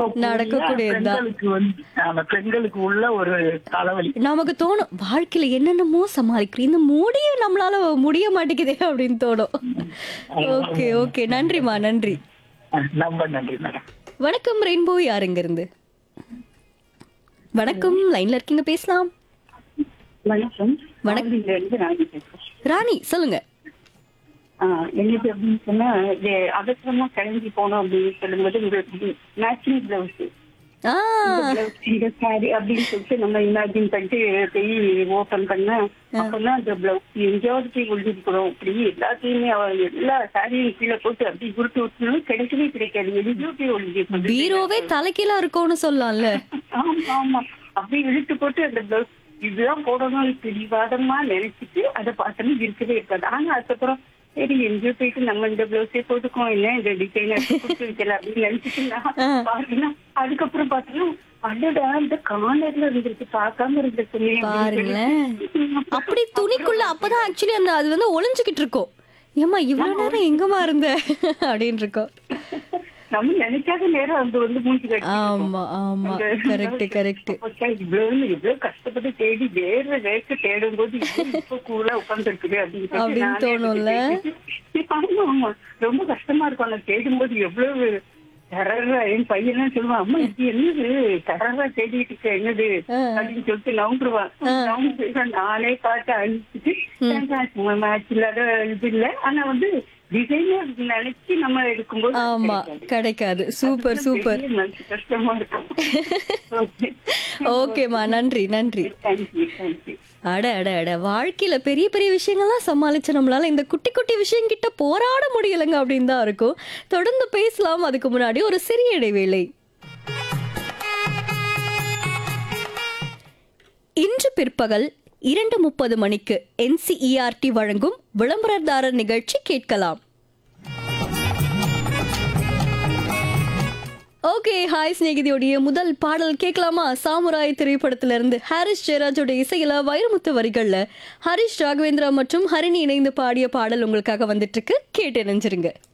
நடக்கக்கூடியதுதான். பெண்களுக்கு வந்து பெண்களுக்கு உள்ள ஒரு தலைவலி. நமக்கு தோணும் வாழ்க்கையில என்னென்னமோ சமாளிக்கிறோம், இந்த முடியும் நம்மளால முடிய மாட்டேங்குதே அப்படின்னு தோணும். ஓகே ஓகே, நன்றிமா நன்றி. ரொம்ப நன்றி மேடம். வணக்கம் ரெயின்போ, யாருங்க இருந்து? வணக்கம், லைன்ல இருக்கீங்க, பேசலாம். வணக்கம். வணக்கம். இருந்து ராணி பேசுறேன். ராணி சொல்லுங்க. எங்களுக்கு அப்படின்னு சொன்னா அவசரமா கிளம்பி போனோம் அப்படின்னு சொல்லும்போது உங்களுக்கு மேட்சிங் பிளவுஸ் ஆ இந்த சாரி அப்படின்னு சொல்லிட்டு நம்ம இமேஜின் பண்ணிட்டு போய் ஓபன் பண்ண அப்பதான் அந்த பிளவுஸ் எங்கேயாவது போய் ஒழிஞ்சிருக்கிறோம். அப்படி எல்லாத்தையுமே எல்லா சாரியும் கீழே போட்டு அப்படி குறுட்டு விட்டுணும், கிடைக்கவே கிடைக்காது. எங்கேயோ போய் ஒழிஞ்சிருக்கோம். பீரோவே தலைக்கீழா இருக்கும்னு சொல்லலாம்ல. ஆமா ஆமா, அப்படி இழுத்து போட்டு அந்த பிளவுஸ் இதுதான் போடணும் பிடிவாதமா நினைச்சிட்டு அதை பார்த்தோம்னா இருக்கவே இருக்காது. ஆனா அதுக்கப்புறம் சரி எங்கேயோ போயிட்டு நம்ம இந்த பிளவுஸே போட்டுக்கோம், இல்ல இந்த டிசைனர் கொடுத்து வைக்கல அப்படின்னு நினைச்சிட்டு பாருங்கன்னா அதுக்கப்புறம் பாத்தீங்கன்னா அதோட அந்த கார்னர்ல இருந்துருக்கு, பார்க்காம இருந்திருக்கு பாருங்களேன், அப்படி துணிக்குள்ள அப்பதான் ஆக்சுவலி அந்த அது வந்து ஒளிஞ்சுக்கிட்டு இருக்கோம். ஏமா இவ்வளவு நேரம் எங்கம்மா இருந்த அப்படின்னு இருக்கோம். நம்ம நினைக்காத நேரம் அது வந்து மூஞ்சி கட்டி ஆமா ஆமா, கரெக்ட் கரெக்ட். இவ்வளவு கஷ்டப்பட்டு தேடி வேற வேக்க தேடும் போது இப்ப கூலா உட்கார்ந்து இருக்குது அப்படின்னு தோணும்ல. ஆமா ஆமா, ரொம்ப கஷ்டமா இருக்கும். அந்த தேடும் போது எவ்வளவு டெரரா என் பையன் சொல்லுவான், அம்மா இது என்னது டெரரா தேடிட்டு இருக்க என்னது அப்படின்னு சொல்லிட்டு நவுந்துருவான். நானே பார்த்து அழிச்சிட்டு மேட்ச் இல்லாத இது இல்ல, ஆனா வந்து டிசைனர் நினைச்சு நம்ம எடுக்கும்போது ஆமா கிடைக்காது. சூப்பர் சூப்பர், கஷ்டமா இருக்கும். ஓகேமா, நன்றி நன்றி. Thank you thank you. அட அட அட, வாழ்க்கையில பெரிய பெரிய விஷயங்கள்லாம் சமாளிச்சு நம்மளால இந்த குட்டி குட்டி விஷயம் கிட்ட போராட முடியலைங்க அப்படின்னு தான் இருக்கும். தொடர்ந்து பேசலாம், அதுக்கு முன்னாடி ஒரு சிறிய இடைவேளை. இன்று பிற்பகல் 2:30 மணிக்கு NCERT வழங்கும் விளம்பரதாரர் நிகழ்ச்சி கேட்கலாம். ஓகே, ஹாய் ஸ்நேகிதியோடைய முதல் பாடல் கேட்கலாமா? சாமுராய் திரைப்படத்திலிருந்து ஹாரிஸ் ஜெயராஜோட இசையில வைரமுத்து வரிகள்ல ஹரிஷ் ராகவேந்திரா மற்றும் ஹரிணி இணைந்து பாடிய பாடல் உங்களுக்காக வந்துட்டு இருக்கு. கேட்டு நினைஞ்சிருங்க.